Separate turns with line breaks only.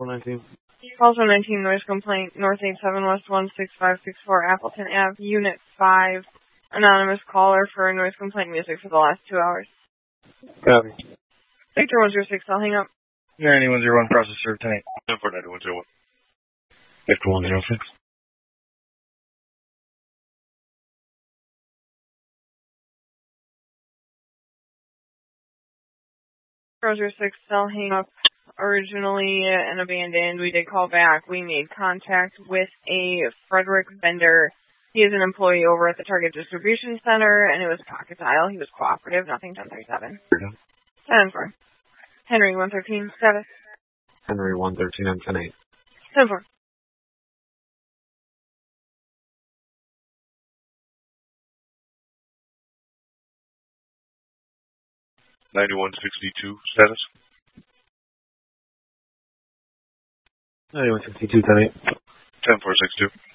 119.
Calls 119, noise complaint, North 87 West 16564 Appleton Ave, Unit 5. Anonymous caller for a noise complaint music for the last 2 hours.
Copy.
Victor 106, I'll hang up.
Gurney 101, process serve tonight.
14101.
Victor 106.
Roger 6, I'll hang up. Originally an abandoned. We did call back. We made contact with a Frederick Bender. He is an employee over at the Target Distribution Center, and it was pocket dial. He was cooperative, nothing 1037. 10-4. Henry 113, status.
Henry 113 and 10-8.
10-4.
$91.62 status.
91.62, 10-8.
10-4-6-2.